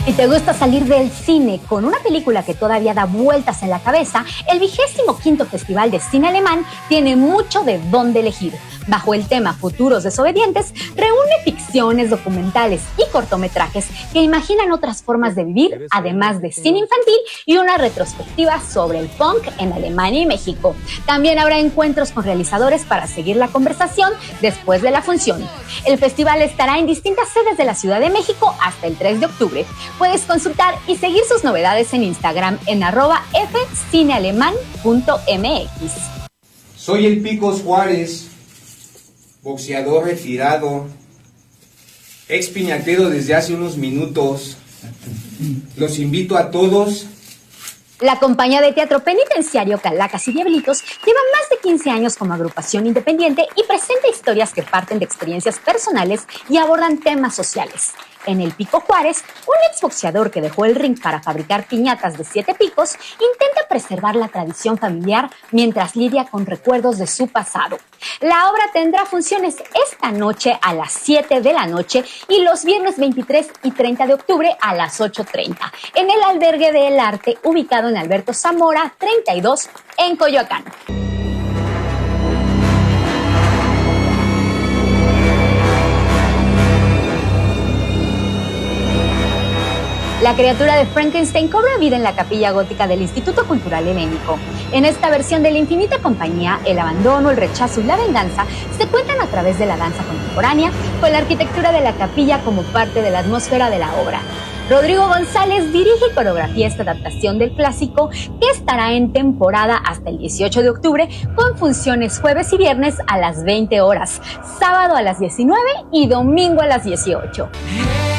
Si te gusta salir del cine con una película que todavía da vueltas en la cabeza, el 25º Festival de Cine Alemán tiene mucho de dónde elegir. Bajo el tema Futuros Desobedientes, reúne ficciones, documentales y cortometrajes que imaginan otras formas de vivir, además de cine infantil y una retrospectiva sobre el punk en Alemania y México. También habrá encuentros con realizadores para seguir la conversación después de la función. El festival estará en distintas sedes de la Ciudad de México hasta el 3 de octubre. Puedes consultar y seguir sus novedades en Instagram en @fcinealeman.mx. Soy el Picos Juárez, boxeador retirado, ex piñatero desde hace unos minutos. Los invito a todos. La compañía de teatro penitenciario Calacas y Diablitos lleva más de 15 años como agrupación independiente y presenta historias que parten de experiencias personales y abordan temas sociales. En el Pico Juárez, un exboxeador que dejó el ring para fabricar piñatas de 7 picos intenta preservar la tradición familiar mientras lidia con recuerdos de su pasado. La obra tendrá funciones esta noche a las 7 de la noche y los viernes 23 y 30 de octubre a las 8:30 en el Albergue del Arte ubicado en Alberto Zamora 32 en Coyoacán. La criatura de Frankenstein cobra vida en la capilla gótica del Instituto Cultural Helénico. En esta versión de La Infinita Compañía, el abandono, el rechazo y la venganza se cuentan a través de la danza contemporánea, con la arquitectura de la capilla como parte de la atmósfera de la obra. Rodrigo González dirige y coreografía esta adaptación del clásico que estará en temporada hasta el 18 de octubre con funciones jueves y viernes a las 20 horas, sábado a las 19 y domingo a las 18.